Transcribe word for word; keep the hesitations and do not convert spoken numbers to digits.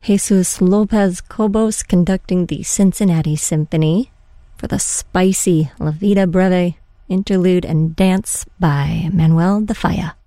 Jesus Lopez Cobos conducting the Cincinnati Symphony for the spicy La Vida Breve interlude and dance by Manuel de Falla.